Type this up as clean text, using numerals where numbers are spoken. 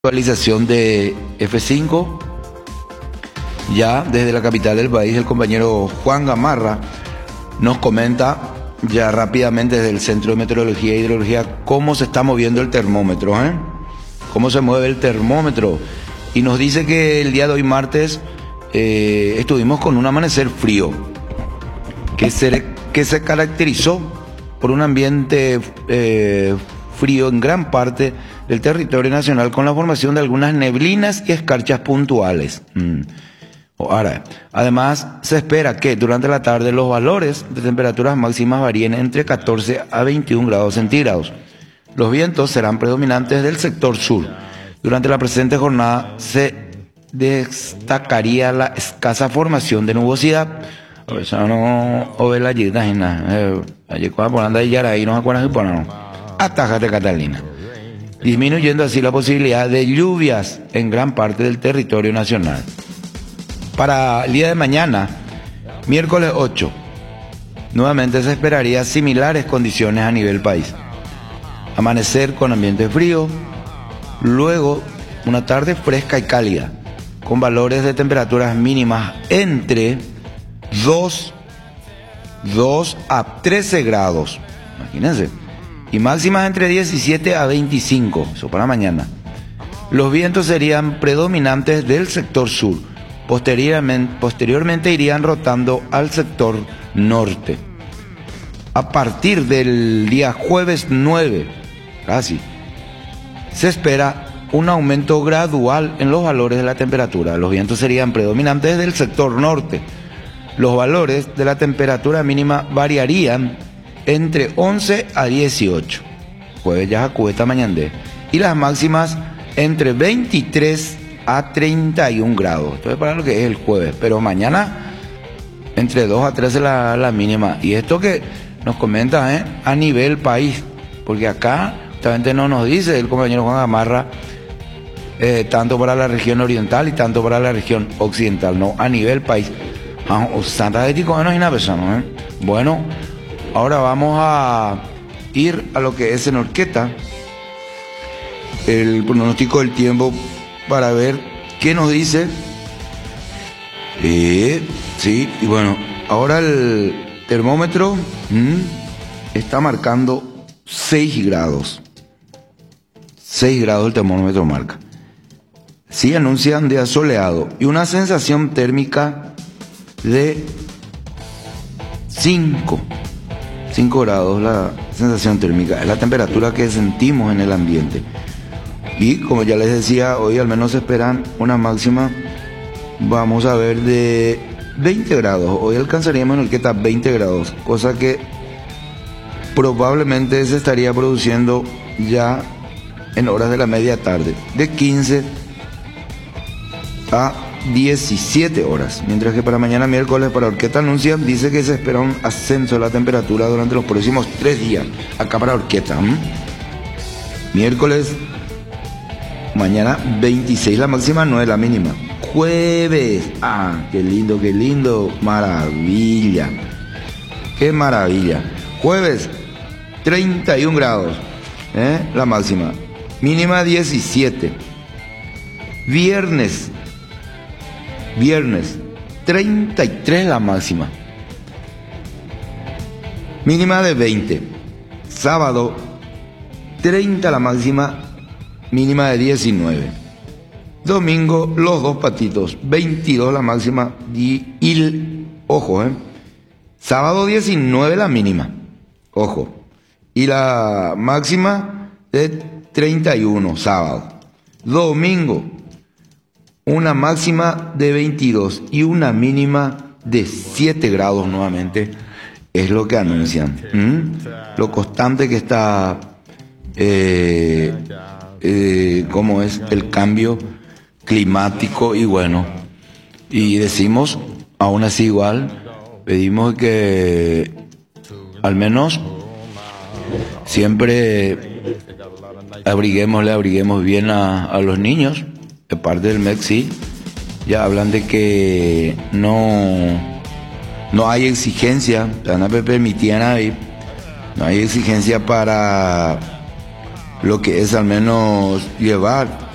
Actualización de F5, ya desde la capital del país. El compañero Juan Gamarra nos comenta ya rápidamente desde el Centro de Meteorología e Hidrología cómo se está moviendo el termómetro, cómo se mueve el termómetro, y nos dice que el día de hoy martes estuvimos con un amanecer frío que se caracterizó por un ambiente frío en gran parte del territorio nacional, con la formación de algunas neblinas y escarchas puntuales. Ahora, además, se espera que durante la tarde los valores de temperaturas máximas varíen entre 14 a 21 grados centígrados. Los vientos serán predominantes del sector sur. Durante la presente jornada se destacaría la escasa formación de nubosidad. A ver, no o la ayuda en la allí cuando por anda y ya ahí no acuerdas que ponen atajate Catalina, disminuyendo así la posibilidad de lluvias en gran parte del territorio nacional. Para el día de mañana, miércoles 8, nuevamente se esperaría similares condiciones a nivel país. Amanecer con ambiente frío, luego una tarde fresca y cálida, con valores de temperaturas mínimas entre 2 a 13 grados, imagínense, y máximas entre 17 a 25, eso para mañana. Los vientos serían predominantes del sector sur, posteriormente irían rotando al sector norte. A partir del día jueves 9, casi, se espera un aumento gradual en los valores de la temperatura. Los vientos serían predominantes del sector norte. Los valores de la temperatura mínima variarían entre 11 a 18, jueves ya cubeta mañana, y las máximas entre 23 a 31 grados. Esto es para lo que es el jueves, pero mañana entre 2 a 13 la mínima. Y esto que nos comenta a nivel país, porque acá justamente no nos dice el compañero Juan Gamarra tanto para la región oriental y tanto para la región occidental, no, a nivel país. Santa Ético no hay una persona, Bueno, ahora vamos a ir a lo que es en Orqueta, el pronóstico del tiempo, para ver qué nos dice. Sí, y bueno, ahora el termómetro está marcando 6 grados. 6 grados el termómetro marca. Sí, anuncian día soleado y una sensación térmica de 5 grados, la sensación térmica, es la temperatura que sentimos en el ambiente. Y como ya les decía, hoy al menos se esperan una máxima, vamos a ver, de 20 grados. Hoy alcanzaríamos en Orqueta 20 grados, cosa que probablemente se estaría produciendo ya en horas de la media tarde, de 15 a 17 horas, mientras que para mañana miércoles para Orqueta anuncian, dice que se espera un ascenso de la temperatura durante los próximos 3 días, acá para Orqueta. Miércoles, mañana 26 la máxima, 9 la mínima. Jueves, qué lindo, maravilla, qué maravilla. Jueves, 31 grados, la máxima, mínima 17. Viernes 33 la máxima, mínima de 20. Sábado 30 la máxima, mínima de 19. Domingo los dos patitos, 22 la máxima y ojo, sábado 19 la mínima, ojo, y la máxima de 31 sábado. Domingo una máxima de 22 y una mínima de 7 grados nuevamente, es lo que anuncian. Lo constante que está, cómo es el cambio climático, y bueno, y decimos, aún así igual, pedimos que al menos siempre abriguemos bien a los niños. De parte del MEC, sí, ya hablan de que no hay exigencia, no hay exigencia para lo que es al menos llevar